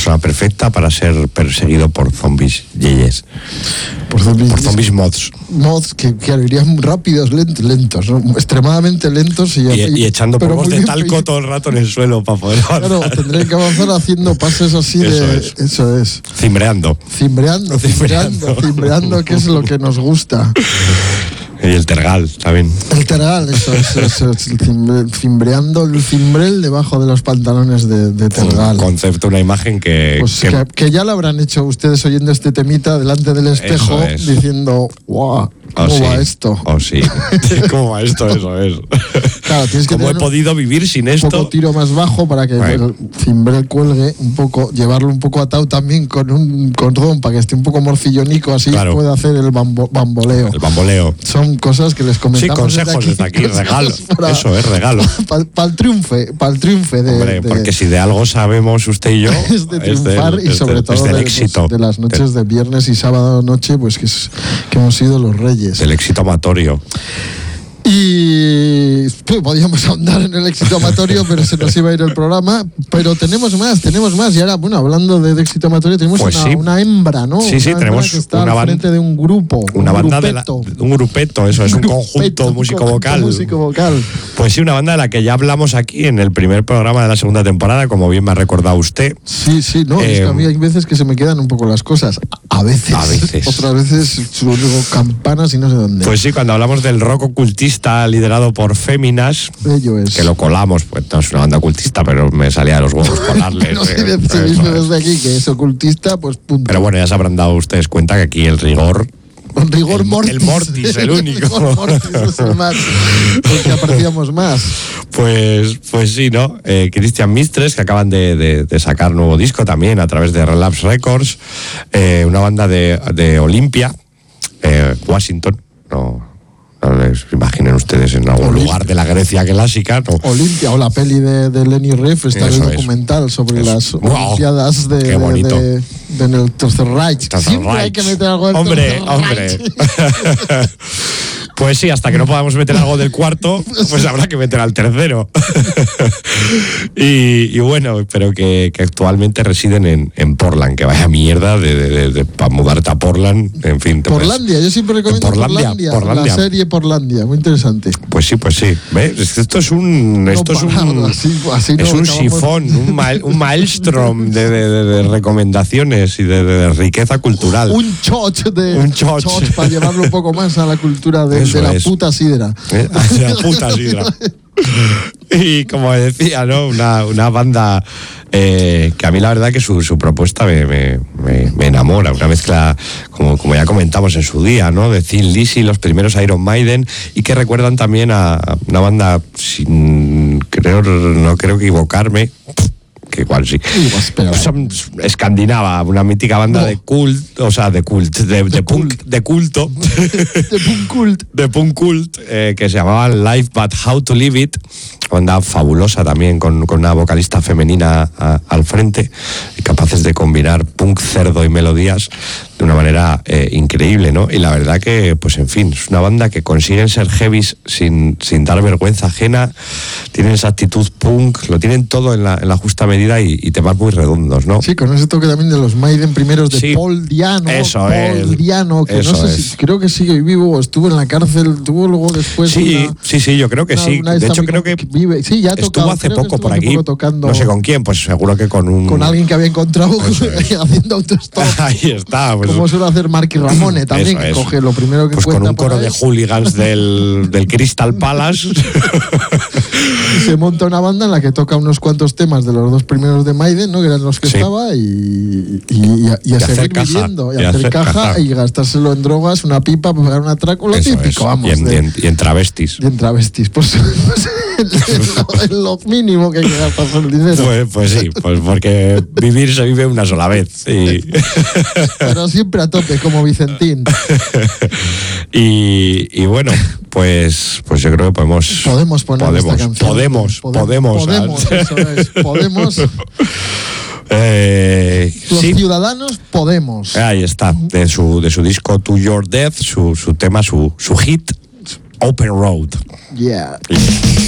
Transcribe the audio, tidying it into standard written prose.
persona perfecta para ser perseguido por zombies yeyes. Por zombies mods. Mods que irían rápidos, lentos, ¿no? Extremadamente lentos. Y echando polvos de talco todo el rato en el suelo para poder avanzar. Claro, tendrían que avanzar haciendo pases así Eso es. Cimbreando, que es lo que nos gusta. Y el tergal también. El tergal, eso es cimbreando el cimbrel debajo de los pantalones de tergal. Un concepto, una imagen que ya lo habrán hecho ustedes oyendo este temita delante del espejo, diciendo, ¡guau! ¿Cómo va esto? Sí. ¿Cómo va esto? Eso es. Claro, tienes que ¿Cómo he podido vivir sin esto? Un poco tiro más bajo para que el cimbrel cuelgue un poco, llevarlo un poco atado también con un cordón para que esté un poco morcillonico, así puede hacer el bamboleo. El bamboleo. Son cosas que les comentamos. Sí, consejos desde aquí, regalo. Eso es regalo. Para el triunfo de... Hombre, porque si de algo sabemos usted y yo, es de triunfar y sobre todo del éxito. De las noches de viernes y sábado noche, pues que hemos sido los reyes. Del éxito amatorio. Y podíamos ahondar en el éxito amatorio, pero se nos iba a ir el programa. Pero tenemos más. Y ahora, bueno, hablando de éxito amatorio, tenemos una hembra, ¿no? Sí, tenemos que está al frente de un grupo. Una banda un grupeto, eso es un conjunto músico vocal. Pues sí, una banda de la que ya hablamos aquí en el primer programa de la segunda temporada, como bien me ha recordado usted. Sí, no, es que a mí hay veces que se me quedan un poco las cosas. A veces. Otras veces suelo campanas y no sé dónde. Pues sí, cuando hablamos del rock ocultista liderado por Féminas, que lo colamos, pues no es una banda ocultista, pero me salía de los huevos colarles. No sé desde aquí que es ocultista, pues punto. Pero bueno, ya se habrán dado ustedes cuenta que aquí el rigor mortis. El mortis, el único. El mortis es el más, porque apreciamos más. Pues sí, ¿no? Christian Mistres, que acaban de sacar nuevo disco también a través de Relapse Records, una banda de Olympia, Washington, no imaginen ustedes en algún lugar de la Grecia clásica, ¿no? Olympia, o la peli de Lenny Riff, está el documental sobre las Olimpiadas de el Tercer Reich. Siempre hay que meter algo del Tercer Reich. Pues sí, hasta que no podamos meter algo del cuarto, pues habrá que meter al tercero. y bueno, pero que actualmente residen en Portland, que vaya mierda para mudarte a Portland, en fin. Portlandia, yo siempre recomiendo Portlandia. La serie Portlandia, muy interesante. Pues sí. ¿Ves? Esto es un sifón, un maelstrom de recomendaciones y de riqueza cultural. Un choch para llevarlo un poco más a la cultura de la puta sidra. De la puta sidra. Y como decía, ¿no? Una banda que a mí la verdad que su propuesta me enamora. Una mezcla, como ya comentamos en su día, ¿no? De Thin Lizzy, los primeros Iron Maiden, y que recuerdan también a una banda, no creo equivocarme, que igual sí. Son escandinava, una mítica banda de culto, que se llamaba Life But How to Live It, banda fabulosa también con una vocalista femenina al frente, capaces de combinar punk, cerdo y melodías de una manera increíble, ¿no? Y la verdad que, pues en fin, es una banda que consiguen ser heavies sin dar vergüenza ajena, tienen esa actitud punk, lo tienen todo en la justa medida y temas muy redondos, ¿no? Sí, con ese toque también de los Maiden primeros de Paul Diano. Diano, que no sé si creo que sigue vivo o estuvo en la cárcel, tuvo luego después. Sí, yo creo que sí. De hecho, creo que estuvo hace poco por aquí. No sé con quién, pues seguro que con alguien que había encontrado haciendo autostop. Ahí está. Pues, como suele hacer Marky Ramone también, que coge lo primero que pues cuenta. Con un coro de hooligans del Crystal Palace. Se monta una banda en la que toca unos cuantos temas de los dos primeros de Maiden, ¿no? Que eran los que estaba, y a seguir viviendo, y hacer caja y gastárselo en drogas, una pipa, para pagar un atraco, lo típico, vamos. Y en travestis. Pues lo mínimo que hay que gastarse el dinero. Pues sí, pues porque vivir se vive una sola vez. Pero siempre a tope, como Vicentín. Y bueno, pues yo creo que podemos poner esta canción. Podemos. Los ciudadanos podemos. Ahí está, de su disco To Your Death, su tema, su hit, Open Road. Yeah.